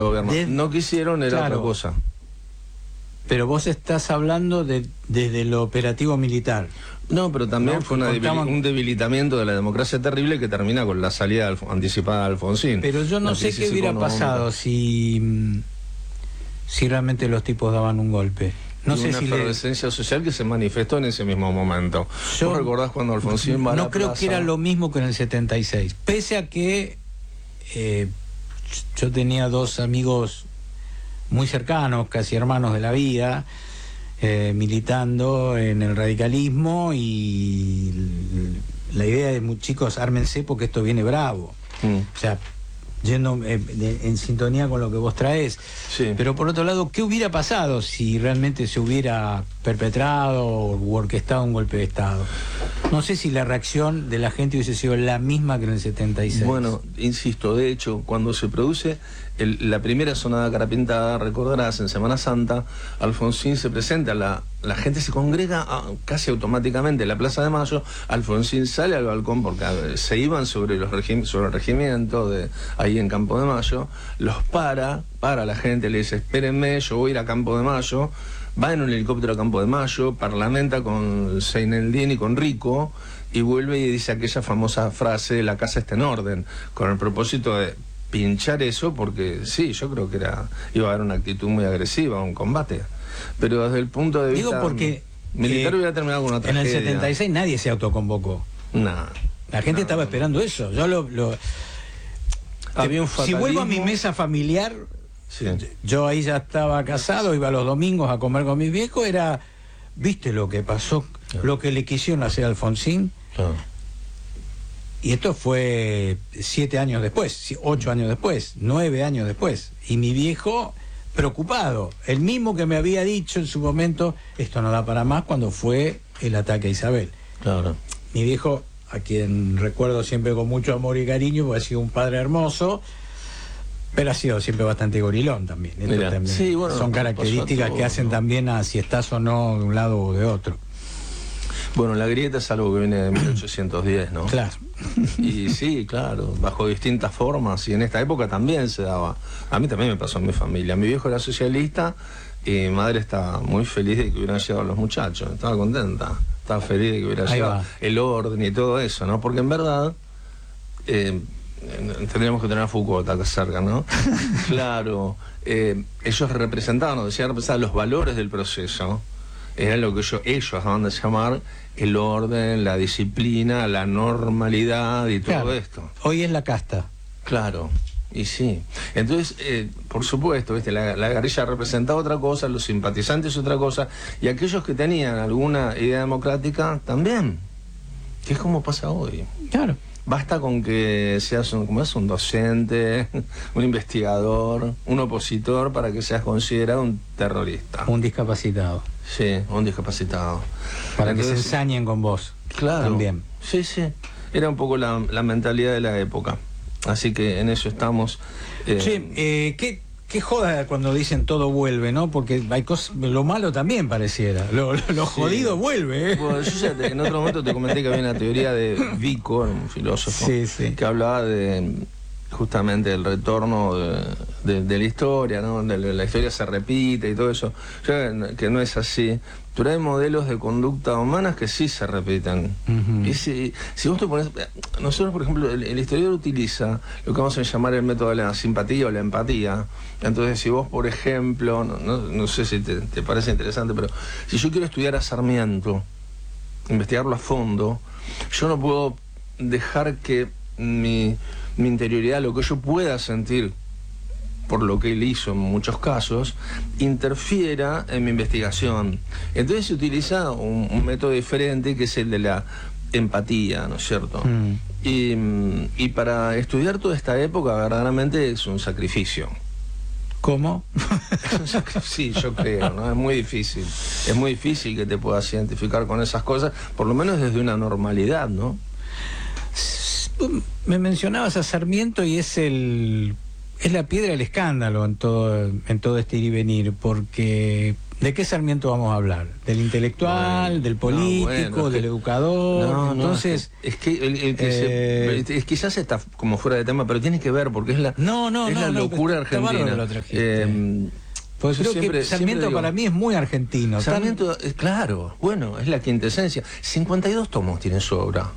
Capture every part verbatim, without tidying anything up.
gobierno. De... No quisieron, era claro, otra cosa. Pero vos estás hablando de desde lo operativo militar. No, pero también no, fue una contaban... debil, un debilitamiento de la democracia terrible que termina con la salida Alf anticipada de Alfonsín. Pero yo no sé qué hubiera económica. pasado si, si realmente los tipos daban un golpe. No y sé una si efervescencia le... social que se manifestó en ese mismo momento. Yo ¿Vos recordás cuando Alfonsín va a No la creo plaza? que era lo mismo que en el setenta y seis. Pese a que eh, yo tenía dos amigos muy cercanos, casi hermanos de la vida, eh, militando en el radicalismo, y la idea de chicos, ármense porque esto viene bravo. Mm. O sea, yendo eh, de, en sintonía con lo que vos traes. Sí. Pero por otro lado, ¿qué hubiera pasado si realmente se hubiera perpetrado o orquestado un golpe de Estado? No sé si la reacción de la gente hubiese sido la misma que en el setenta y seis. Bueno, insisto, de hecho, cuando se produce el, la primera sonada carapintada, recordarás, en Semana Santa, Alfonsín se presenta, la, la gente se congrega a, casi automáticamente en la Plaza de Mayo. Alfonsín sale al balcón porque a, se iban sobre, los regim, sobre el regimiento de ahí en Campo de Mayo, los para, para la gente, le dice, espérenme, yo voy a ir a Campo de Mayo. Va en un helicóptero a Campo de Mayo, parlamenta con Seineldín y con Rico, y vuelve y dice aquella famosa frase, la casa está en orden, con el propósito de pinchar eso, porque sí, yo creo que era iba a haber una actitud muy agresiva, un combate. Pero desde el punto de vista Digo porque militar eh, hubiera terminado con una en tragedia. el setenta y seis nadie se autoconvocó. Nah, la gente nah, estaba esperando eso. Yo lo, lo había un si vuelvo a mi mesa familiar, sí. Yo ahí ya estaba casado, iba los domingos a comer con mis viejos, era, ¿viste lo que pasó? Claro. Lo que le quisieron hacer a Alfonsín. Claro. Y esto fue siete años después, ocho años después, nueve años después. Y mi viejo preocupado, el mismo que me había dicho en su momento, esto no da para más, cuando fue el ataque a Isabel. Claro. Mi viejo, a quien recuerdo siempre con mucho amor y cariño, porque ha sido un padre hermoso, pero ha sido siempre bastante gorilón también. también sí, bueno, son características todo, que hacen ¿no? también a si estás o no de un lado o de otro. Bueno, la grieta es algo que viene de mil ochocientos diez, ¿no? Claro. Y sí, claro, bajo distintas formas, y en esta época también se daba. A mí también me pasó en mi familia. Mi viejo era socialista y mi madre estaba muy feliz de que hubieran llegado los muchachos. Estaba contenta, estaba feliz de que hubiera Ahí llegado va. el orden y todo eso, ¿no? Porque en verdad... Eh, tendríamos que tener a Foucault acá cerca, ¿no? Claro, eh, ellos representaban, o decían representar los valores del proceso, era lo que ellos, ellos acaban de llamar el orden, la disciplina, la normalidad y todo claro. esto. Hoy es la casta. Claro, y sí. Entonces, eh, por supuesto, ¿viste? La, la guerrilla representaba otra cosa, los simpatizantes otra cosa, y aquellos que tenían alguna idea democrática también, que es como pasa hoy. Claro. Basta con que seas un, como es, un docente, un investigador, un opositor para que seas considerado un terrorista. Un discapacitado. Sí, un discapacitado. Para Entonces, que se ensañen con vos. Claro. También. Sí, sí. Era un poco la, la mentalidad de la época. Así que en eso estamos. Eh... Sí, eh, ¿qué, qué joda cuando dicen todo vuelve, ¿no? Porque hay cosas, lo malo también pareciera. Lo, lo, lo sí. jodido vuelve, ¿eh? Bueno, yo ya te, en otro momento te comenté que había una teoría de Vico, un filósofo, sí, sí. que hablaba de justamente del retorno de, de, de la historia, ¿no? De, de la historia se repite y todo eso. Yo, que no es así. Pero hay modelos de conducta humanas que sí se repiten. Uh-huh. Y si, si vos te pones... Nosotros, por ejemplo, el, el historiador utiliza lo que vamos a llamar el método de la simpatía o la empatía. Entonces, si vos, por ejemplo, no, no, no sé si te, te parece interesante, pero si yo quiero estudiar a Sarmiento, investigarlo a fondo, yo no puedo dejar que mi, mi interioridad, lo que yo pueda sentir por lo que él hizo en muchos casos, interfiera en mi investigación. Entonces se utiliza un, un método diferente, que es el de la empatía, ¿no es cierto? Mm. Y, y para estudiar toda esta época verdaderamente es un sacrificio. ¿Cómo? Es un sacrificio, sí, yo creo, ¿no? Es muy difícil. Es muy difícil que te puedas identificar con esas cosas, por lo menos desde una normalidad, ¿no? Me mencionabas a Sarmiento y es el... es la piedra del escándalo en todo, en todo este ir y venir, porque ¿De qué Sarmiento vamos a hablar? ¿Del intelectual, bueno, del político, no, bueno, del que, educador? No, Entonces, no, es que, es que, el, el que eh, se, es, quizás está como fuera de tema, pero tiene que ver, porque es la, no, no, es no, la no, locura está argentina. Lo trajiste. Eh, pues creo siempre, que Sarmiento digo, para mí es muy argentino. Sarmiento, tan... claro, bueno, es la quintesencia. cincuenta y dos tomos tiene su obra.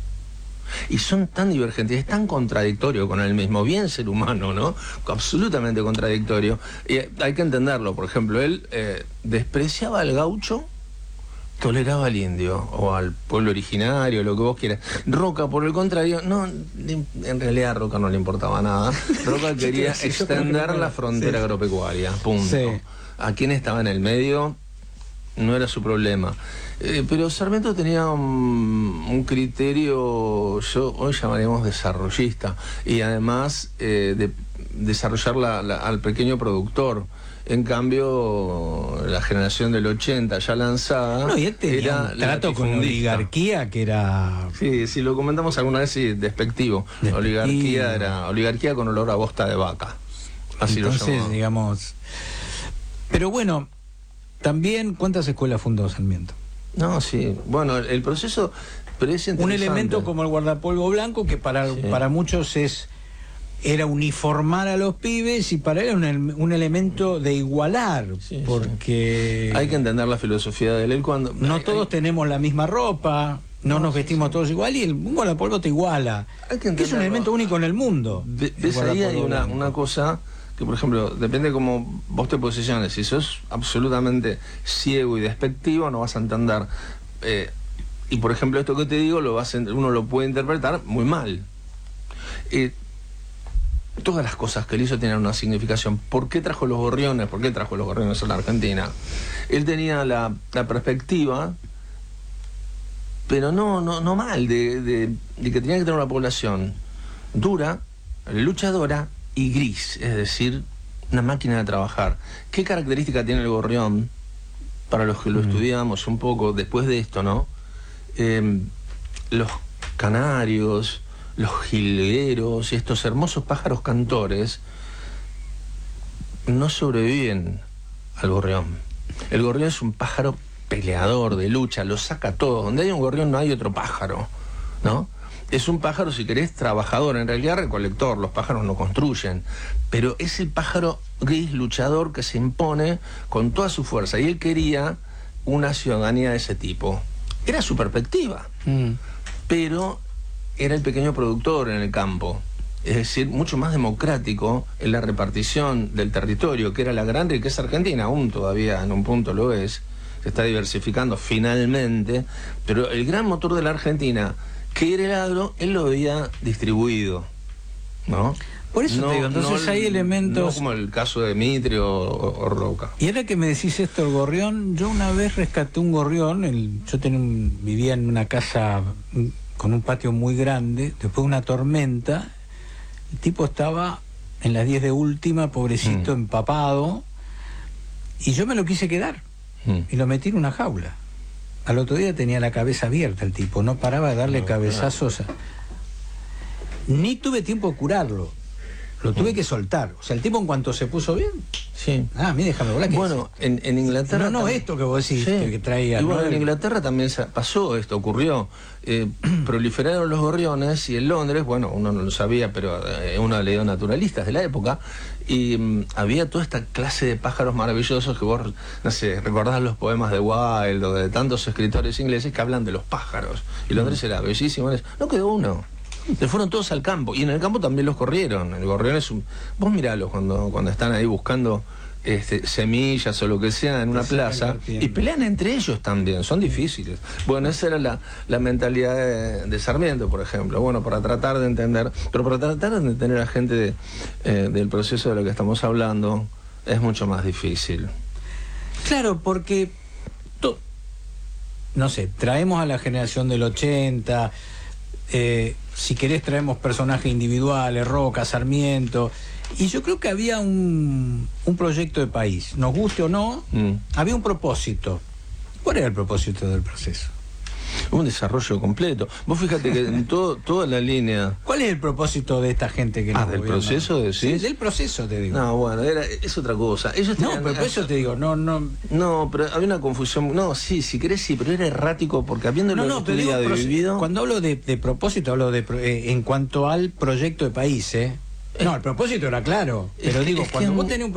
Y son tan divergentes, es tan contradictorio con él mismo, bien ser humano, ¿no? Absolutamente contradictorio. Y hay que entenderlo, por ejemplo, él eh, despreciaba al gaucho, toleraba al indio, o al pueblo originario, lo que vos quieras. Roca, por el contrario, no, en realidad a Roca no le importaba nada. Roca quería sí, extender la frontera sí. agropecuaria, punto. Sí. A quien estaba en el medio no era su problema. Eh, pero Sarmiento tenía un, un criterio, yo hoy llamaríamos desarrollista, y además eh, de desarrollar la, la, al pequeño productor. En cambio, la generación del ochenta ya lanzada, no, y él tenía era un trato con la oligarquía que era... Sí, sí, lo comentamos alguna vez, sí, despectivo. despectivo. Oligarquía era oligarquía con olor a bosta de vaca. Así Entonces, lo llamamos. digamos... Pero bueno, también, ¿cuántas escuelas fundó Sarmiento? No, sí. Bueno, el proceso... Pero es un elemento como el guardapolvo blanco, que para, sí. para muchos es era uniformar a los pibes, y para él era un, un elemento de igualar, sí, porque... Sí. Hay que entender la filosofía de él cuando... No hay, todos hay... tenemos la misma ropa, no, no nos vestimos sí. todos igual, y el un guardapolvo te iguala. Hay que, que es un elemento único en el mundo. ¿Ves? Ahí hay una, una cosa... que por ejemplo, depende de cómo vos te posiciones. Si sos absolutamente ciego y despectivo, no vas a entender. Eh, y por ejemplo, esto que te digo, lo vas a, uno lo puede interpretar muy mal. Eh, todas las cosas que él hizo tienen una significación. ¿Por qué trajo los gorriones? ¿Por qué trajo los gorriones a la Argentina? Él tenía la, la perspectiva, pero no, no, no mal, de, de, de que tenía que tener una población dura, luchadora y gris, es decir, una máquina de trabajar. ¿Qué característica tiene el gorrión? Para los que lo mm. estudiamos un poco después de esto, ¿no? Eh, los canarios, los jilgueros y estos hermosos pájaros cantores no sobreviven al gorrión. El gorrión es un pájaro peleador, de lucha, lo saca todo. Donde hay un gorrión no hay otro pájaro, ¿no? Es un pájaro, si querés, trabajador, en realidad recolector. Los pájaros no construyen, pero es el pájaro gris luchador que se impone con toda su fuerza, y él quería una ciudadanía de ese tipo. Era su perspectiva, mm. pero era el pequeño productor en el campo, es decir, mucho más democrático en la repartición del territorio, que era la gran riqueza argentina, aún todavía en un punto lo es, se está diversificando finalmente, pero el gran motor de la Argentina, que era el agro, él lo había distribuido, ¿no? Por eso no, te digo, entonces no, hay elementos... No como el caso de Mitre o, o Roca. Y ahora que me decís esto, el gorrión, yo una vez rescaté un gorrión, el, yo tenía un, vivía en una casa con un patio muy grande, después de una tormenta, el tipo estaba en las diez de última, pobrecito, mm. empapado, y yo me lo quise quedar, mm. y lo metí en una jaula. Al otro día tenía la cabeza abierta el tipo, no paraba de darle no, cabezazos. A... Ni tuve tiempo de curarlo, lo tuve mm. que soltar. O sea, el tipo en cuanto se puso bien, sí. Ah, a mí déjame volar. Bueno, en, en Inglaterra... No, no, también... esto que vos decís, sí. que traía... Y bueno, en Inglaterra también pasó esto, ocurrió. Eh, proliferaron los gorriones, y en Londres, bueno, uno no lo sabía, pero eh, uno ha leído naturalistas de la época, y um, había toda esta clase de pájaros maravillosos que vos, no sé, recordás los poemas de Wilde o de tantos escritores ingleses que hablan de los pájaros. Y Londres mm. era bellísimo. No quedó uno. Se fueron todos al campo, y en el campo también los corrieron. El gorrión es un... Vos miralos cuando, cuando están ahí buscando este, semillas o lo que sea en una plaza, y pelean entre ellos también, son difíciles. Bueno, esa era la, la mentalidad de, de Sarmiento, por ejemplo. Bueno, para tratar de entender, pero para tratar de entender a la gente de, eh, del proceso de lo que estamos hablando, es mucho más difícil. Claro, porque, to, no sé, traemos a la generación del ochenta... Eh, si querés traemos personajes individuales, Roca, Sarmiento, y yo creo que había un, un proyecto de país, nos guste o no, mm. había un propósito. ¿Cuál era el propósito del proceso? Un desarrollo completo. Vos fíjate que en todo, toda la línea... ¿Cuál es el propósito de esta gente que Ah, nos ¿del gobierna? proceso decís? Sí, del proceso te digo. No, bueno, era, es otra cosa. Ellos No, tenían- pero por eso te digo, no, no... No, pero había una confusión. No, sí, si querés sí, pero era errático porque habiendo No, lo no, que pero estudiado digo, y proce- vivido... cuando hablo de, de propósito, hablo de pro- eh, en cuanto al proyecto de país, ¿eh? No, el propósito era claro, pero Es que- digo, es que cuando es vos mu- tenés un